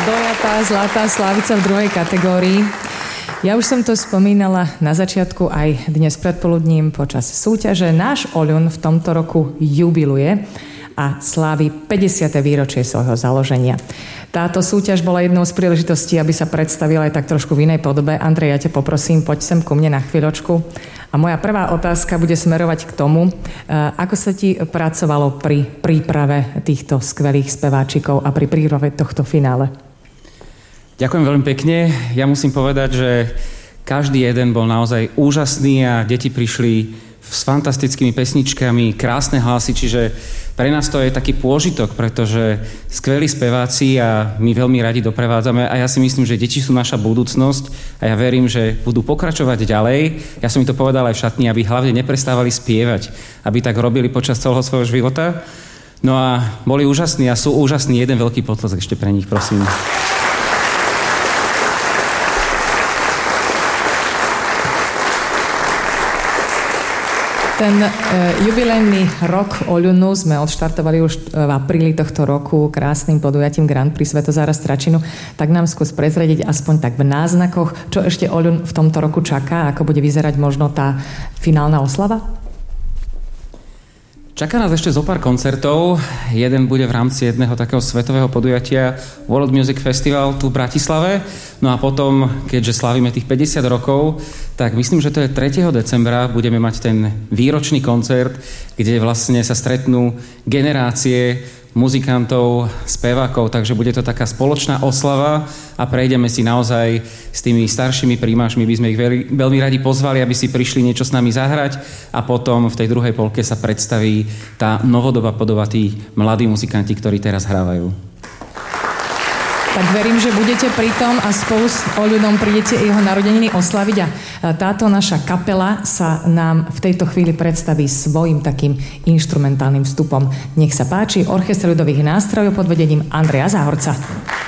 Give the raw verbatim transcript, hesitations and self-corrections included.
Dojatá zlatá slávica v druhej kategórii. Ja už som to spomínala na začiatku aj dnes predpoludním počas súťaže. Náš Oľun v tomto roku jubiluje a slávi päťdesiate výročie svojho založenia. Táto súťaž bola jednou z príležitostí, aby sa predstavila aj tak trošku v inej podobe. Andrej, ja ťa poprosím, poď sem ku mne na chvíľočku. A moja prvá otázka bude smerovať k tomu, ako sa ti pracovalo pri príprave týchto skvelých speváčikov a pri príprave tohto finále. Ďakujem veľmi pekne. Ja musím povedať, že každý jeden bol naozaj úžasný a deti prišli s fantastickými pesničkami, krásne hlasy, čiže pre nás to je taký pôžitok, pretože skvelí speváci a my veľmi radi doprevádzame a ja si myslím, že deti sú naša budúcnosť a ja verím, že budú pokračovať ďalej. Ja som im to povedal aj v šatni, aby hlavne neprestávali spievať, aby tak robili počas celého svojho života. No a boli úžasní a sú úžasní. Jeden veľký potlesk ešte pre nich, prosím. Ten e, jubilejný rok Oľunu sme odštartovali už v apríli tohto roku krásnym podujatím Grand Prix Svätozára Stračinu. Tak nám skús prezradiť aspoň tak v náznakoch, čo ešte Oľun v tomto roku čaká, ako bude vyzerať možno tá finálna oslava? Čaká nás ešte zo pár koncertov. Jeden bude v rámci jedného takého svetového podujatia World Music Festival tu v Bratislave. No a potom, keďže slávime tých päťdesiat rokov, tak myslím, že to je tretieho decembra, budeme mať ten výročný koncert, kde vlastne sa stretnú generácie muzikantov, spevákov, takže bude to taká spoločná oslava a prejdeme si naozaj s tými staršími prímášmi, by sme ich veľmi, veľmi radi pozvali, aby si prišli niečo s nami zahrať a potom v tej druhej polke sa predstaví tá novodobá podoba, tí mladí muzikanti, ktorí teraz hrávajú. Tak verím, že budete pri tom a spolu s Oľunom prídete jeho narodeniny oslaviť a táto naša kapela sa nám v tejto chvíli predstaví svojim takým inštrumentálnym vstupom. Nech sa páči, Orchester ľudových nástrojov pod vedením Andreja Záhorca.